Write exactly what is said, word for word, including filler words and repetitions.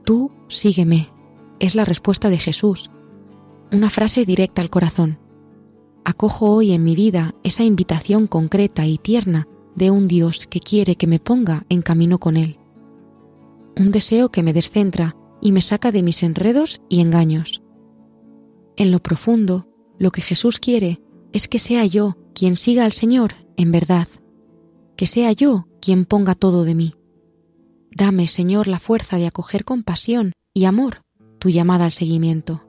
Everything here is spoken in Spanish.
Tú sígueme, es la respuesta de Jesús. Una frase directa al corazón. Acojo hoy en mi vida esa invitación concreta y tierna de un Dios que quiere que me ponga en camino con Él. Un deseo que me descentra y me saca de mis enredos y engaños. En lo profundo, lo que Jesús quiere es que sea yo quien siga al Señor en verdad, que sea yo quien ponga todo de mí. Dame, Señor, la fuerza de acoger con pasión y amor tu llamada al seguimiento.